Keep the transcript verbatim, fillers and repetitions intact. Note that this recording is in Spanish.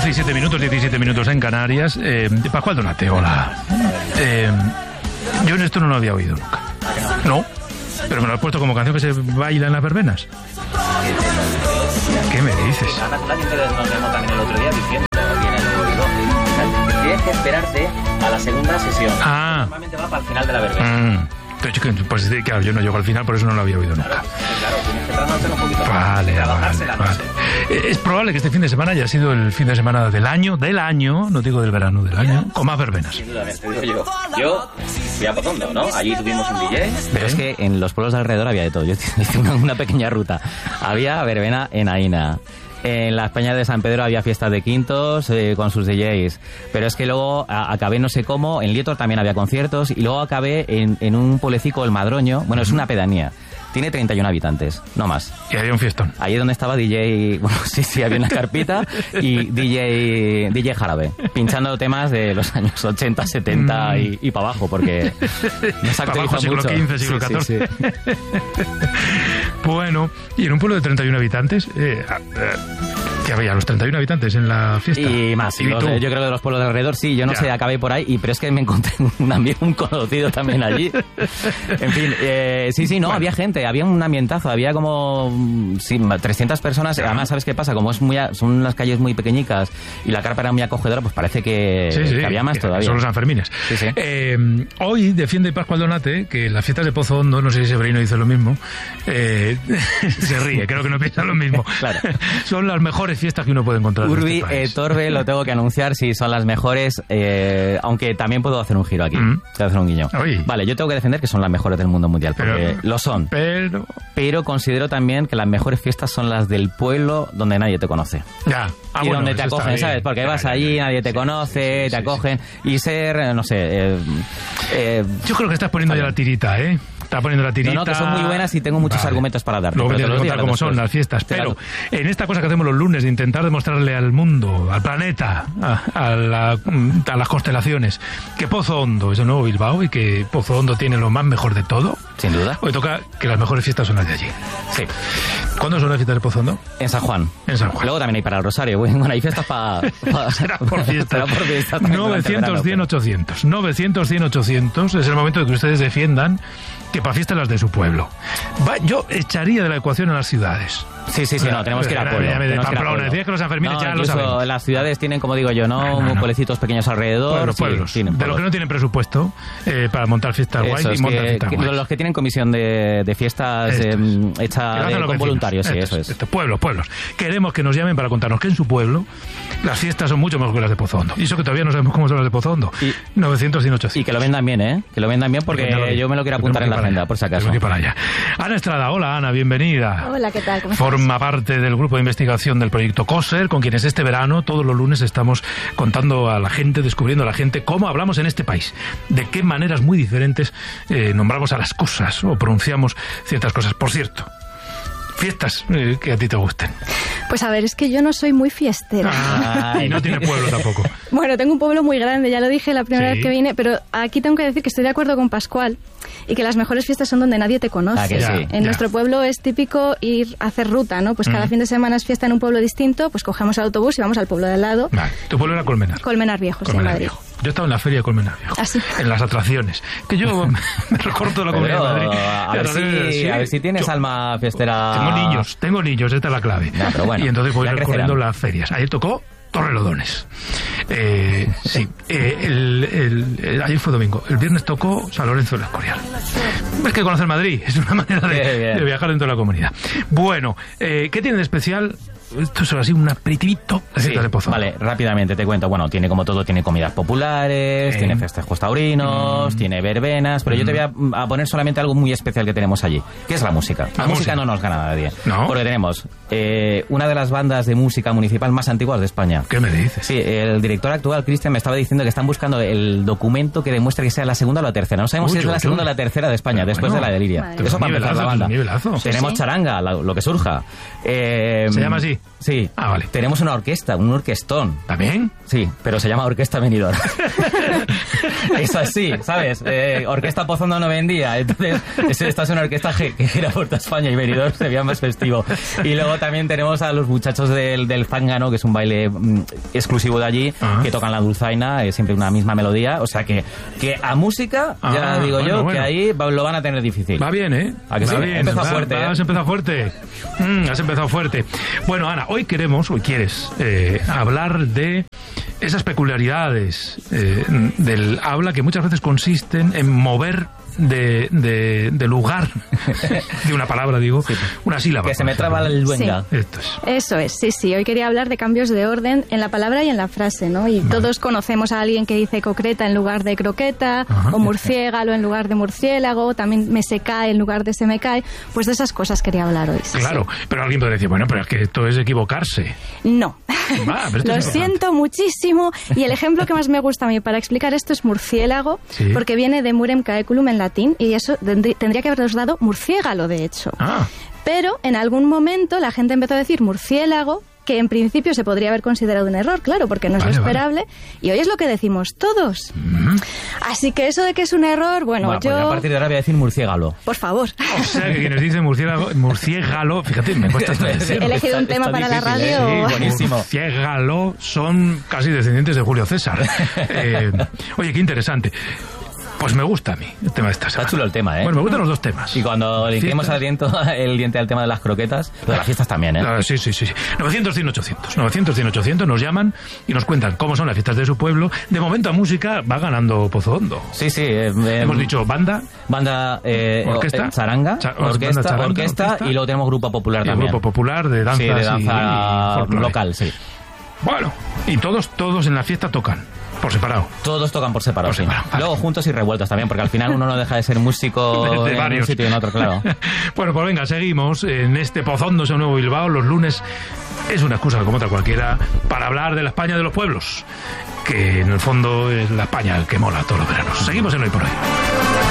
once y siete minutos, diecisiete minutos en Canarias. Eh, Pascual Donate, hola. Eh, yo en esto no lo había oído nunca. No, pero me lo has puesto como canción que se baila en las verbenas. ¿Qué me dices? Además, la gente nos llamó también el otro día diciendo aquí en el público. Tienes que esperarte a la segunda sesión. Ah. Normalmente va para el final de la verbena. Mm. Pues claro, yo no llego al final, por eso no lo había oído nunca. Claro, claro, tienes que trasnochar un poquito más. Vale, vale, vale. Es probable que este fin de semana haya sido el fin de semana del año, del año, no digo del verano, del año, con más verbenas. Sin duda, te digo yo. Yo fui a Pozondo, ¿no? Allí tuvimos un D J. Pero es que en los pueblos de alrededor había de todo. Yo hice una, una pequeña ruta. Había verbena en Aina. En las Peñas de San Pedro había fiestas de quintos eh, con sus D Js. Pero es que luego a, acabé no sé cómo, en Lietor también había conciertos y luego acabé en, en un pueblecico, el Madroño. Bueno, es una pedanía. Tiene treinta y uno habitantes, no más. Y había un fiestón. Ahí donde estaba D J... Bueno, sí, sí, había una carpita y D J, D J Jarabe, pinchando temas de los años ochenta, setenta mm. y, y para abajo, porque no se actualiza siglo mucho. quince, siglo sí, catorce. Sí, sí. Bueno, y en un pueblo de treinta y uno habitantes... Eh, eh, que había los treinta y uno habitantes en la fiesta. Y más, y los, yo creo que de los pueblos de alrededor, sí, yo no ya. sé, acabé por ahí, y, pero es que me encontré un, ambi- un conocido también allí. En fin, eh, sí, sí, no, bueno. había gente, había un ambientazo, había como sí, trescientas personas, ya. Además, ¿sabes qué pasa? Como es muy a, son unas calles muy pequeñicas y la carpa era muy acogedora, pues parece que, sí, sí, que había más que todavía. Son los Sanfermines. Sí, sí. Eh, hoy defiende Pascual Donate que las fiestas de Pozo Hondo, no sé si Severino dice lo mismo, eh, se ríe, creo que no piensa lo mismo. Claro. Son las mejores fiestas que uno puede encontrar. Urbi, en este eh, Torbe, lo tengo que anunciar, sí, son las mejores, eh, aunque también puedo hacer un giro aquí, mm. puedo hacer un guiño. Oye. Vale, yo tengo que defender que son las mejores del mundo mundial, porque pero, lo son. Pero... pero considero también que las mejores fiestas son las del pueblo donde nadie te conoce. Ya. Ah, y bueno, donde te acogen, ¿sabes? Porque ya, vas ya, allí, ya, nadie te sí, conoce, sí, te sí, acogen, sí. y ser, no sé... Eh, eh, yo creo que estás poniendo ya la tirita, ¿eh? Está poniendo la tirita. No, no, que son muy buenas y tengo muchos vale. argumentos para darte. Luego me tienes que contar cómo son las fiestas. Pero en esta cosa que hacemos los lunes de intentar demostrarle al mundo, al planeta, a, a, la, a las constelaciones, que Pozo Hondo es el nuevo Bilbao y que Pozo Hondo tiene lo más mejor de todo. Sin duda. Hoy toca que las mejores fiestas son las de allí. Sí. ¿Cuándo son las fiestas de Pozo Hondo? En San Juan. En San Juan. Luego también hay para el Rosario. Bueno, hay fiestas para... Pa, será por fiestas. Será por fiestas. novecientos, cien, ochocientos. novecientos, cien, ochocientos. Es el momento de que ustedes defiendan que para fiestas las de su pueblo. Va, yo echaría de la ecuación a las ciudades. Sí, sí, sí, no, tenemos que ir a pueblo. De Pamplona, decías que los Sanfermines ya lo sabemos. Las ciudades tienen, como digo yo, ¿no? no, no. pueblecitos pequeños alrededor. Pueblos, sí, pueblos. Tienen de pueblos. los que no tienen presupuesto eh, para montar fiestas guays y montan fiestas guays. Los que tienen comisión de, de fiestas eh, hecha de, con voluntarios, sí, eso es. Estos, pueblos, pueblos. Queremos que nos llamen para contarnos que en su pueblo las fiestas son mucho mejor que las de Pozo Hondo. Y eso que todavía no sabemos cómo son las de Pozo Hondo. Y, novecientos, cien, ochocientos. Y que lo vendan bien, ¿eh? Que lo vendan bien porque yo me lo quiero apuntar en la agenda, por si acaso. Para allá. Ana Estrada, hola Ana, bienvenida. Hola, ¿qué tal? ¿Cómo Forma estás? parte del grupo de investigación del proyecto COSER, con quienes este verano, todos los lunes, estamos contando a la gente, descubriendo a la gente cómo hablamos en este país, de qué maneras muy diferentes eh, nombramos a las cosas o pronunciamos ciertas cosas. Por cierto, fiestas eh, que a ti te gusten. Pues a ver, es que yo no soy muy fiestera. Ah, y no tiene pueblo tampoco. Bueno, tengo un pueblo muy grande, ya lo dije la primera sí. vez que vine, pero aquí tengo que decir que estoy de acuerdo con Pascual y que las mejores fiestas son donde nadie te conoce. Ah, que sí. En ya. nuestro pueblo es típico ir a hacer ruta, ¿no? Pues cada mm. fin de semana es fiesta en un pueblo distinto, pues cogemos el autobús y vamos al pueblo de al lado. Vale. ¿Tu pueblo era Colmenar? Colmenar Viejo, Colmenar sí, Madrid. Viejo. Yo estaba en la feria de Colmenar Viejo. ¿Ah, sí? En las atracciones. Que yo me recorto la Comunidad de Madrid. A ver, si, sí. a ver si tienes yo, alma fiestera. Tengo niños, tengo niños, esta es la clave. No, pero bueno, y entonces voy recorriendo las ferias. Ayer tocó Torrelodones. Eh, sí, eh, el, el, el, ayer fue domingo. El viernes tocó San Lorenzo del Escorial. Es que conocer Madrid es una manera de, de viajar dentro de la comunidad. Bueno, eh, ¿qué tiene de especial? Esto es así un aperitivito de fiestas sí, de Pozo. Vale, rápidamente te cuento. Bueno, tiene como todo, tiene comidas populares, eh. tiene festejos taurinos, mm. tiene verbenas, pero mm. yo te voy a, a poner solamente algo muy especial que tenemos allí, que es la música. La, la música, música no nos gana a nadie. ¿No? Porque tenemos eh, una de las bandas de música municipal más antiguas de España. ¿Qué me dices? Sí, el director actual, Cristian, me estaba diciendo que están buscando el documento que demuestre que sea la segunda o la tercera. No sabemos uy, si es la segunda o la tercera de España, pero después bueno, de la de Liria. Eso para empezar la banda. Nivelazo. Tenemos ¿Sí? charanga, lo, lo que surja. Eh, ¿Se llama así? Sí. Ah, vale. Tenemos una orquesta, un orquestón. ¿También? Sí, pero se llama Orquesta Benidorm. Es así, ¿sabes? Eh, orquesta Pozondo no vendía, entonces esta es una orquesta que, que gira por toda España y Benidorm se veía más festivo. Y luego también tenemos a los muchachos del, del zángano, que es un baile mm, exclusivo de allí, ah. que tocan la dulzaina, es siempre una misma melodía, o sea que, que a música, ah, ya digo bueno, yo, bueno. que ahí va, lo van a tener difícil. Va bien, ¿eh? ¿A que va sí? bien. Empezado va, fuerte, va, ¿eh? Has empezado fuerte. Mm, has empezado fuerte. Bueno, Ana, hoy queremos, hoy quieres eh, hablar de esas peculiaridades eh, del habla que muchas veces consisten en mover de, de, de lugar de una palabra, digo, sí, una sílaba. Que se me traba el luenga. Sí. Esto es. Eso es, sí, sí. Hoy quería hablar de cambios de orden en la palabra y en la frase, ¿no? Y vale. Todos conocemos a alguien que dice concreta en lugar de croqueta, ajá, o murciégalo en lugar de murciélago, también me se cae en lugar de se me cae. Pues de esas cosas quería hablar hoy. Sí, claro, sí. Pero alguien puede decir, bueno, pero es que esto es equivocarse. No. Va, pero Lo es siento muchísimo. Y el ejemplo que más me gusta a mí para explicar esto es murciélago, sí, porque viene de murem caeculum en latín, y eso tendría que haberos dado murciégalo, de hecho. Ah. Pero en algún momento la gente empezó a decir murciélago, que en principio se podría haber considerado un error, claro, porque no es vale, lo esperable, vale. Y hoy es lo que decimos todos. Mm. Así que eso de que es un error, bueno, bueno yo... Pues a partir de ahora voy a decir murciégalo. Por favor. O sea, que quienes dicen murciélago, murciégalo, fíjate, me cuesta hasta decirlo. He elegido un tema está para difícil, la radio. ¿eh? Sí, buenísimo. Murciégalo son casi descendientes de Julio César. Eh, oye, qué interesante. Pues me gusta a mí el tema de esta semana. Está chulo el tema, ¿eh? Bueno, me gustan los dos temas. Y cuando limpiemos el diente, el diente al tema de las croquetas, lo de las fiestas también, ¿eh? Ah, sí, sí, sí. novecientos, cien, ochocientos. novecientos, cien, ochocientos nos llaman y nos cuentan cómo son las fiestas de su pueblo. De momento a música va ganando Pozo Hondo. Sí, sí. Eh, eh, Hemos dicho banda. Banda, eh, orquesta. Eh, charanga. Cha orquesta, banda charanga, orquesta, orquesta. Y luego tenemos grupo popular y también. Grupo popular de danzas, sí, de danza y, y local, sí. Bueno, y todos, todos en la fiesta tocan. Por separado. Todos tocan por separado, por sí. separado vale. Luego juntos y revueltos también, porque al final uno no deja de ser músico de, de en varios. un sitio y en otro, claro. Bueno, pues venga, seguimos en este Pozondo en Nuevo Bilbao. Los lunes es una excusa como otra cualquiera para hablar de la España de los pueblos, que en el fondo es la España que mola todos los veranos. Seguimos en Hoy por Hoy.